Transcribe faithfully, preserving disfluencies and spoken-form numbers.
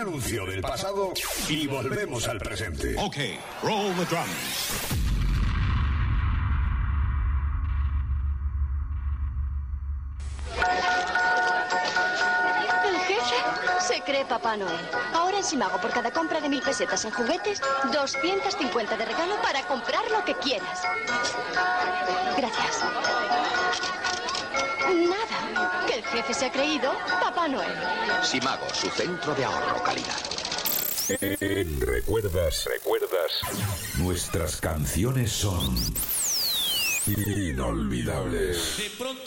anuncio del pasado y volvemos al presente. Ok, roll the drums. El jefe se cree Papá Noel. Ahora en Simago, por cada compra de mil pesetas en juguetes, doscientos cincuenta de regalo para comprar lo que quieras. Gracias. Nada, que el jefe se ha creído Papá Noel. Simago, su centro de ahorro calidad. En ¿Recuerdas? ¿Recuerdas? Nuestras canciones son inolvidables.